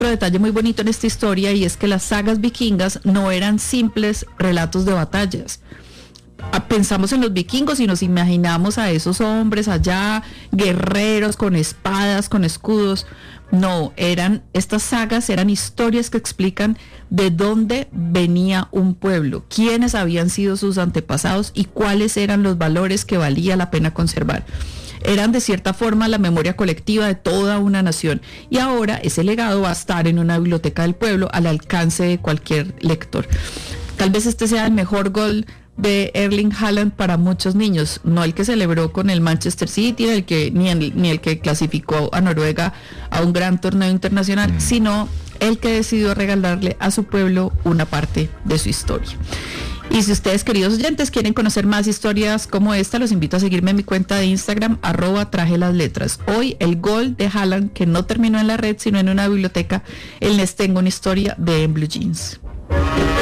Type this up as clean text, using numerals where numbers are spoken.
otro detalle muy bonito en esta historia, y es que las sagas vikingas no eran simples relatos de batallas. Pensamos en los vikingos y nos imaginamos a esos hombres allá, guerreros con espadas, con escudos. No, estas sagas eran historias que explican de dónde venía un pueblo, quiénes habían sido sus antepasados y cuáles eran los valores que valía la pena conservar. Eran de cierta forma la memoria colectiva de toda una nación, y ahora ese legado va a estar en una biblioteca del pueblo al alcance de cualquier lector. Tal vez este sea el mejor gol de Erling Haaland para muchos niños, no el que celebró con el Manchester City, ni el que clasificó a Noruega a un gran torneo internacional, sino el que decidió regalarle a su pueblo una parte de su historia. Y si ustedes, queridos oyentes, quieren conocer más historias como esta, los invito a seguirme en mi cuenta de Instagram, @trajelasletras. Hoy el gol de Haaland, que no terminó en la red, sino en una biblioteca, el Les Tengo una Historia de En Blue Jeans.